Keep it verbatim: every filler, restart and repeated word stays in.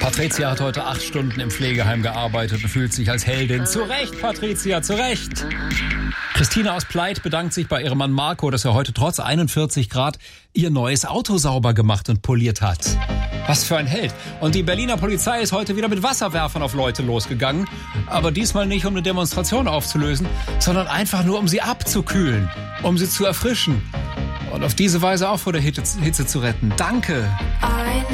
Patricia hat heute acht Stunden im Pflegeheim gearbeitet und fühlt sich als Heldin. Zu Recht, Patricia, zu Recht. Christine aus Pleit bedankt sich bei ihrem Mann Marco, dass er heute trotz einundvierzig Grad ihr neues Auto sauber gemacht und poliert hat. Was für ein Held. Und die Berliner Polizei ist heute wieder mit Wasserwerfern auf Leute losgegangen. Aber diesmal nicht, um eine Demonstration aufzulösen, sondern einfach nur, um sie abzukühlen, um sie zu erfrischen. Und auf diese Weise auch vor der Hitze, Hitze zu retten. Danke.